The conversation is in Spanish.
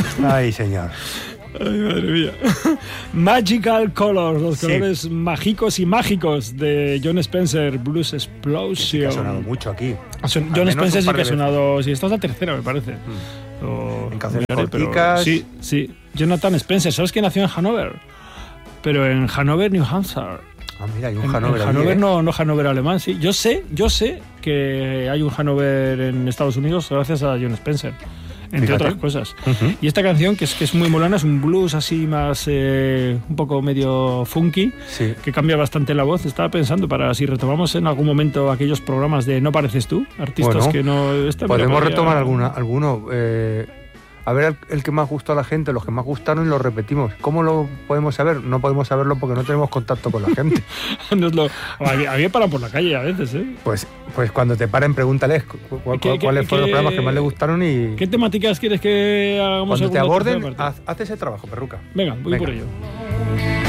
Ay, señor. Ay, madre mía. Magical Colors, los colores mágicos y mágicos de Jon Spencer, Blues Explosion. Sí, que ha sonado mucho aquí. Jon Spencer sí que ha sonado. Sí, esta es la tercera, me parece. En canciones corticas. Sí. Jonathan Spencer, ¿sabes que nació en Hanover? Pero en Hanover, New Hampshire. Ah, mira, hay un Hanover. En Hanover allí, no Hanover alemán, sí. Yo sé que hay un Hanover en Estados Unidos gracias a Jon Spencer, entre otras cosas. Y esta canción, que es muy molona, es un blues así más un poco medio funky, que cambia bastante la voz. Estaba pensando para si retomamos en algún momento aquellos programas de No Pareces Tú, artistas que no... Podemos retomar alguno. A ver el que más gustó a la gente, los que más gustaron, y los repetimos. ¿Cómo lo podemos saber? No podemos saberlo porque no tenemos contacto con la gente. A mí me paran por la calle a veces, ¿eh? Pues cuando te paren, pregúntales cuáles fueron los programas que más les gustaron y... ¿Qué temáticas quieres que hagamos? Cuando te aborden, haz ese trabajo, perruca. Venga, voy por ello.